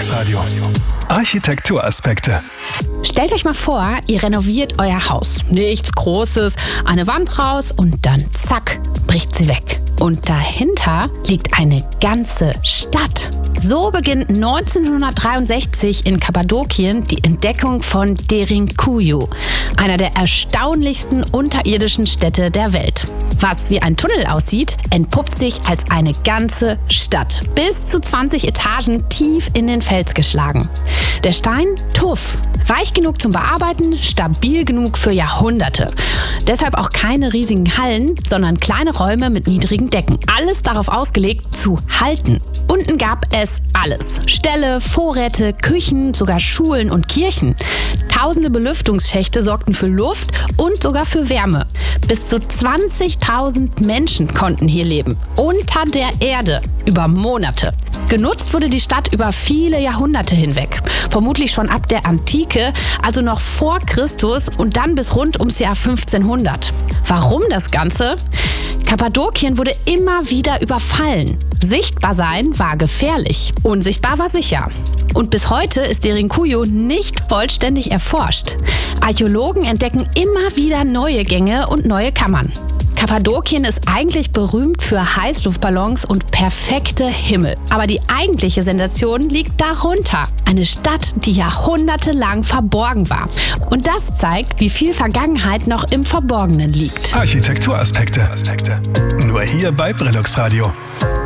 Brillux Radio. Architekturaspekte. Stellt euch mal vor, ihr renoviert euer Haus. Nichts Großes, eine Wand raus und dann zack, bricht sie weg. Und dahinter liegt eine ganze Stadt. So beginnt 1963 in Kappadokien die Entdeckung von Derinkuyu, einer der erstaunlichsten unterirdischen Städte der Welt. Was wie ein Tunnel aussieht, entpuppt sich als eine ganze Stadt. Bis zu 20 Etagen tief in den Fels geschlagen. Der Stein tuff, weich genug zum Bearbeiten, stabil genug für Jahrhunderte. Deshalb auch keine riesigen Hallen, sondern kleine Räume mit niedrigen Decken. Alles darauf ausgelegt, zu halten. Unten gab es alles. Ställe, Vorräte, Küchen, sogar Schulen und Kirchen. Tausende Belüftungsschächte sorgten für Luft und sogar für Wärme. Bis zu 20.000 Menschen konnten hier leben. Unter der Erde. Über Monate. Genutzt wurde die Stadt über viele Jahrhunderte hinweg. Vermutlich schon ab der Antike, also noch vor Christus und dann bis rund ums Jahr 1500. Warum das Ganze? Kappadokien wurde immer wieder überfallen. Sichtbar sein war gefährlich. Unsichtbar war sicher. Und bis heute ist Derinkuyu nicht vollständig erforscht. Archäologen entdecken immer wieder neue Gänge und neue Kammern. Kappadokien ist eigentlich berühmt für Heißluftballons und perfekte Himmel. Aber die eigentliche Sensation liegt darunter. Eine Stadt, die jahrhundertelang verborgen war. Und das zeigt, wie viel Vergangenheit noch im Verborgenen liegt. Architekturaspekte. Nur hier bei Brillux Radio.